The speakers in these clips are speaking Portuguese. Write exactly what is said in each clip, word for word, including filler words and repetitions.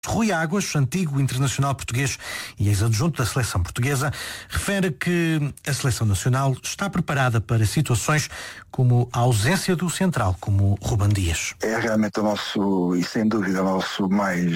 Rui Águas, antigo internacional português e ex-adjunto da seleção portuguesa, refere que a seleção nacional está preparada para situações como a ausência do central, como Ruben Dias. É realmente o nosso, e sem dúvida, o nosso mais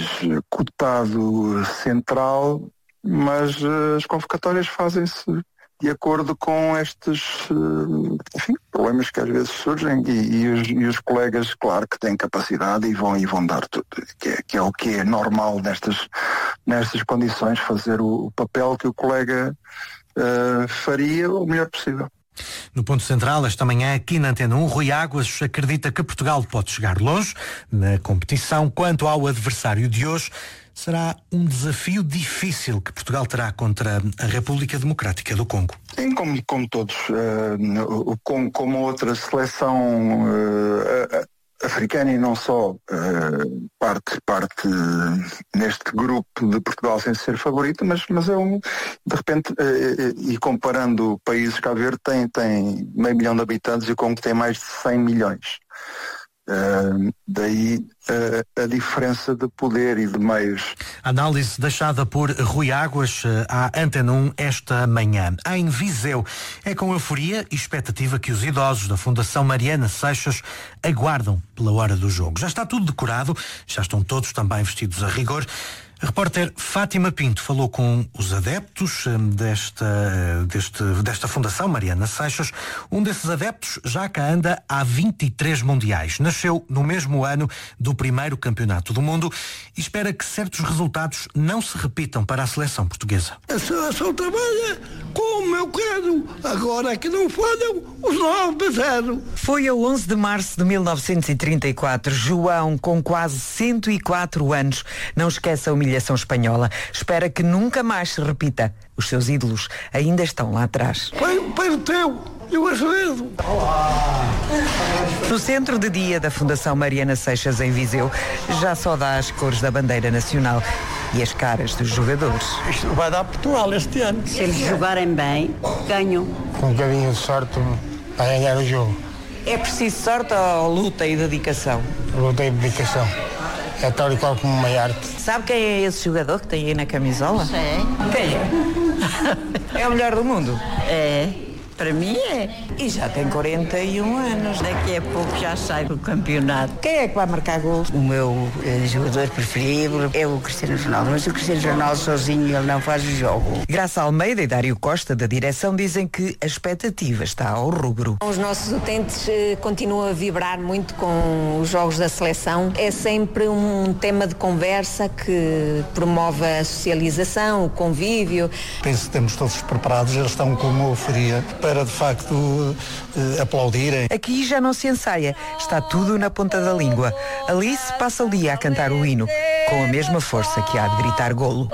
cotado central, mas uh, as convocatórias fazem-se de acordo com estes uh, enfim, problemas que às vezes surgem e, e, os, e os colegas, claro, que têm capacidade e vão, e vão dar tudo, que é, que é o que é normal nestas, nestas condições, fazer o, o papel que o colega uh, faria o melhor possível. No ponto central, esta manhã, aqui na Antena um, Rui Águas acredita que Portugal pode chegar longe na competição. Quanto ao adversário de hoje, será um desafio difícil que Portugal terá contra a República Democrática do Congo. Sim, como, como todos, uh, o Congo, como outra seleção uh, africana e não só, uh, parte, parte neste grupo de Portugal sem ser favorito, mas, mas é um, de repente, uh, e comparando países, Cabo Verde tem, tem meio milhão de habitantes e o Congo tem mais de cem milhões. Uh, daí uh, a diferença de poder e de meios. Análise deixada por Rui Águas à Antena um esta manhã. Em Viseu, é com euforia e expectativa que os idosos da Fundação Mariana Seixas aguardam pela hora do jogo. Já está tudo decorado, já estão todos também vestidos a rigor. A repórter Fátima Pinto falou com os adeptos desta, deste, desta Fundação Mariana Seixas. Um desses adeptos já cá anda há vinte e três mundiais. Nasceu no mesmo ano do primeiro campeonato do mundo e espera que certos resultados não se repitam para a seleção portuguesa. A seleção trabalha como eu quero. Agora é que não falham os nove a zero. Foi a onze de março de mil novecentos e trinta e quatro. João, com quase cento e quatro anos, não esquece a humilhação espanhola. Espera que nunca mais se repita. Os seus ídolos ainda estão lá atrás. Pai, pai do teu, eu ajudo. No centro de dia da Fundação Mariana Seixas em Viseu, já só dá as cores da bandeira nacional e as caras dos jogadores. Isto vai dar Portugal este ano. Se eles jogarem bem, ganham. Com um bocadinho de sorte para ganhar o jogo. É preciso sorte ou luta e dedicação? Luta e dedicação. É tal e qual como uma arte. Sabe quem é esse jogador que tem aí na camisola? Sei. Quem é? É o melhor do mundo? É, para mim é. E já tem quarenta e um anos. Daqui a pouco já sai do campeonato. Quem é que vai marcar gols? O meu eh, jogador preferido é o Cristiano Ronaldo, mas o Cristiano Ronaldo sozinho ele não faz o jogo. Graça Almeida e Dário Costa, da direção, dizem que a expectativa está ao rubro. Os nossos utentes eh, continuam a vibrar muito com os jogos da seleção. É sempre um tema de conversa que promove a socialização, o convívio. Penso que estamos todos preparados, eles estão com uma euforia para de facto eh, aplaudirem. Aqui já não se ensaia, está tudo na ponta da língua. Alice passa o dia a cantar o hino, com a mesma força que há de gritar golo.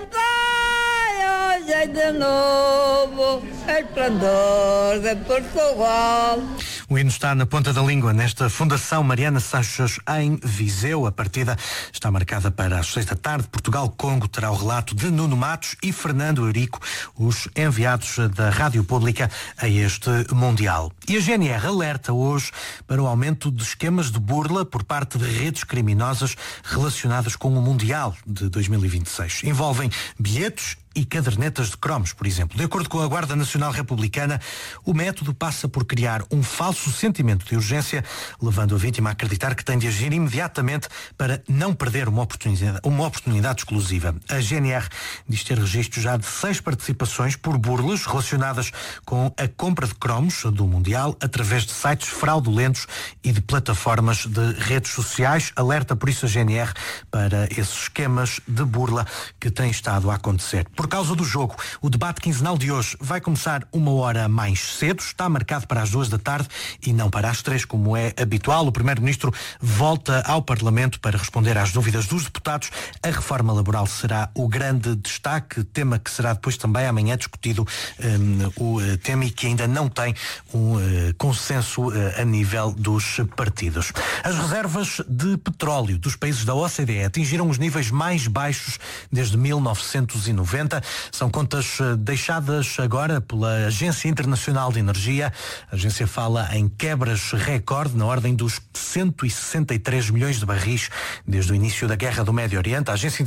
Levantai hoje de novo, esplendor de Portugal. O hino está na ponta da língua nesta Fundação Mariana Seixas em Viseu. A partida está marcada para as seis da tarde. Portugal-Congo terá o relato de Nuno Matos e Fernando Eurico, os enviados da Rádio Pública a este Mundial. E a G N R alerta hoje para o aumento de esquemas de burla por parte de redes criminosas relacionadas com o Mundial de dois mil e vinte e seis. Envolvem bilhetes e cadernetas de cromos, por exemplo. De acordo com a Guarda Nacional Republicana, o método passa por criar um falso sentimento de urgência, levando a vítima a acreditar que tem de agir imediatamente para não perder uma oportunidade, uma oportunidade exclusiva. A G N R diz ter registro já de seis participações por burlas relacionadas com a compra de cromos do Mundial através de sites fraudulentos e de plataformas de redes sociais. Alerta por isso a G N R para esses esquemas de burla que têm estado a acontecer. Por causa do jogo, o debate quinzenal de hoje vai começar uma hora mais cedo, está marcado para as duas da tarde e não para as três, como é habitual. O Primeiro-Ministro volta ao Parlamento para responder às dúvidas dos deputados. A reforma laboral será o grande destaque, tema que será depois também amanhã discutido, um, o tema e que ainda não tem um uh, consenso uh, a nível dos partidos. As reservas de petróleo dos países da O C D E atingiram os níveis mais baixos desde mil novecentos e noventa. oitenta. São contas deixadas agora pela Agência Internacional de Energia. A agência fala em quebras recorde na ordem dos cento e sessenta e três milhões de barris desde o início da guerra do Médio Oriente. A agência